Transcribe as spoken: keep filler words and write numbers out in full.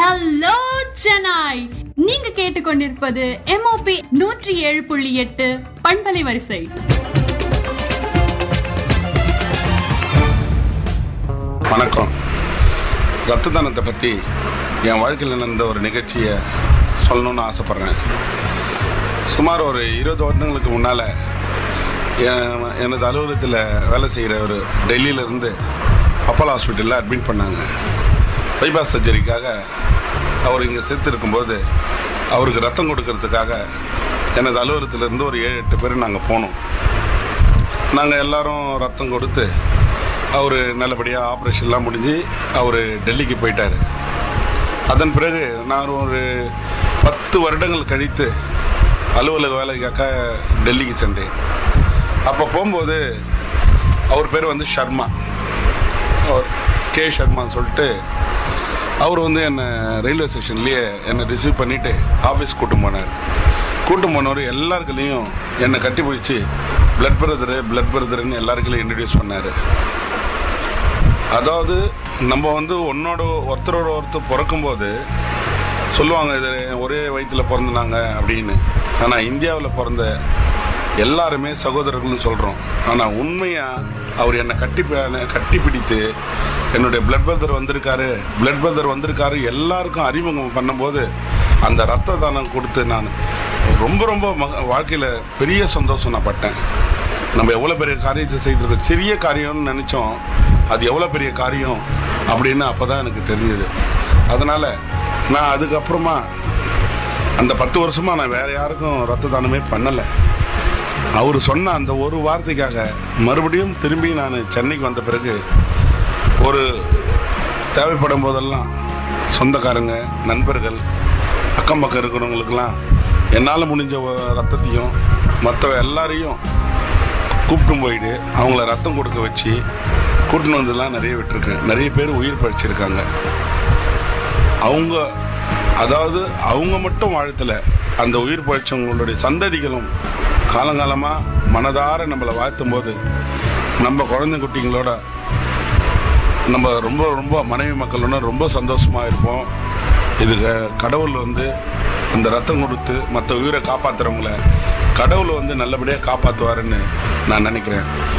Hello Chennai, நீங்க கேட்டுக்கொண்டிருப்பது MOP நூற்றி ஏழு புள்ளி எட்டு பண்பலை வரிசை. வணக்கம். ரத்த தானத்தை பற்றி என் வாழ்க்கையில் நடந்த ஒரு நிகழ்ச்சியை சொல்லணும்னு ஆசைப்பட்றேன். சுமார் ஒரு இருபது வருடங்களுக்கு முன்னால் எனது அலுவலகத்தில் வேலை செய்கிற ஒரு டெல்லியிலேருந்து அப்போலோ ஹாஸ்பிட்டலில் அட்மிட் பண்ணாங்க. பைபாஸ் சர்ஜரிக்காக அவர் இங்கே சேர்த்து இருக்கும்போது அவருக்கு ரத்தம் கொடுக்கறதுக்காக எனது அலுவலகத்திலேருந்து ஒரு ஏழு எட்டு பேர் நாங்கள் போனோம். நாங்கள் எல்லாரும் ரத்தம் கொடுத்து அவர் நல்லபடியாக ஆப்ரேஷன்லாம் முடிஞ்சு அவர் டெல்லிக்கு போயிட்டார். அதன் பிறகு நான் ஒரு பத்து வருடங்கள் கழித்து அலுவலக வேலைக்காக டெல்லிக்கு சென்றேன். அப்போ போகும்போது அவர் பேர் வந்து ஷர்மா, அவர் கே ஷர்மான்னு சொல்லிட்டு அவர் வந்து என்னை ரயில்வே ஸ்டேஷன்லேயே என்னை ரிசீவ் பண்ணிவிட்டு ஆஃபீஸ் கூட்டும் போனார். கூட்டும் போனவர் எல்லாருக்குலேயும் என்னை கட்டி பிடிச்சி பிளட் பிரதரு பிளட் பிரதருன்னு எல்லாருக்குலையும் இன்ட்ரடியூஸ் பண்ணார். அதாவது நம்ம வந்து ஒன்னோட ஒருத்தரோட ஒருத்தர் பிறக்கும்போது சொல்லுவாங்க இது ஒரே வயிற்றில் பிறந்தாங்க அப்படின்னு. ஆனால் இந்தியாவில் பிறந்த எல்லாருமே சகோதரர்கள்னு சொல்கிறோம். ஆனால் உண்மையாக அவர் என்னை கட்டி கட்டி பிடித்து என்னுடைய பிளட் பிரதர் வந்திருக்காரு பிளட் பிரதர் வந்திருக்காரு எல்லாருக்கும் அறிமுகம் பண்ணும்போது அந்த ரத்த தானம் கொடுத்து நான் ரொம்ப ரொம்ப வாழ்க்கையில் பெரிய சந்தோஷம் நான் பட்டேன். நம்ம எவ்வளோ பெரிய காரியத்தை செய்திருக்கோம், சிறிய காரியம்னு நினச்சோம், அது எவ்வளோ பெரிய காரியம் அப்படின்னு அப்போ தான் எனக்கு தெரிஞ்சது. அதனால் நான் அதுக்கப்புறமா அந்த பத்து வருஷமாக நான் வேறு யாருக்கும் ரத்த தானமே பண்ணலை. அவர் சொன்ன அந்த ஒரு வார்த்தைக்காக மறுபடியும் திரும்பி நான் சென்னைக்கு வந்த பிறகு ஒரு தேவைப்படும் போதெல்லாம் சொந்தக்காரங்க, நண்பர்கள், அக்கம் பக்கம் இருக்கிறவங்களுக்கெல்லாம் என்னால் முடிஞ்ச ரத்தத்தையும் மற்ற எல்லாரையும் கூப்பிட்டு போயிட்டு அவங்கள ரத்தம் கொடுக்க வச்சு கூட்டின்னு வந்துலாம் நிறைய விட்டுருக்கேன். நிறைய பேர் உயிர் பழிச்சிருக்காங்க. அவங்க அதாவது அவங்க மட்டும் வாழ்த்தல, அந்த உயிர் பழிச்சவங்களுடைய சந்ததிகளும் காலங்காலமாக மனதார நம்மளை வாழ்த்தும் போது நம்ம குழந்தை குட்டிங்களோட நம்ம ரொம்ப ரொம்ப மனைவி மக்களோட ரொம்ப சந்தோஷமாக இருப்போம். இது கடவுள் வந்து அந்த ரத்தம் கொடுத்து மற்ற உயிரை காப்பாற்றுறவங்கள கடவுள் வந்து நல்லபடியாக காப்பாற்றுவாருன்னு நான் நினைக்கிறேன்.